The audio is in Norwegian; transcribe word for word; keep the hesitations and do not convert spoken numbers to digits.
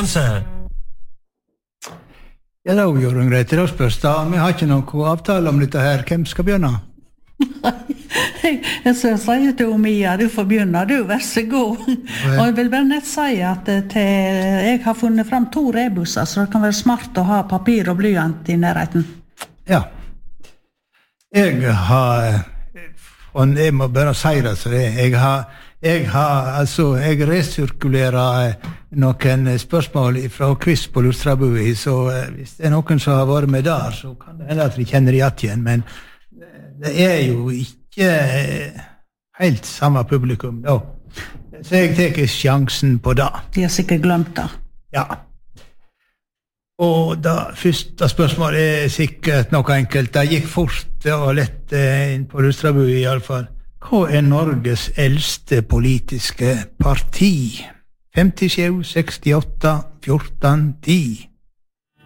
konkurranse. Ja, da gjør hun greit. Da spørs da. Vi har ikke noen avtale om dette her. Hvem skal begynne? Jeg skal si til Mia, du får begynne, du, vær så god. Og jeg vil bare nett si at til, jeg har funnet frem to rebusser, så det kan være smart å ha papir og blyant i nærheten. Ja. Jeg har, og jeg må bare si det, så det, jeg har, jeg har, altså, jeg resirkulerer noen spørsmål fra quiz på Lustrabui, så hvis det er noen som har vært med der, så kan det hende at vi kjenner det igjen, men det er jo ikke helt samme publikum da. Så jeg teker sjansen på det. De har sikkert glemt det. Ja. Og da første spørsmålet er sikkert noe enkelt. Det gikk fort og lett inn på Lustrabui i alle fall. Hva er Norges eldste politiske parti? femtisju, sekstiåtte, fjorten, ti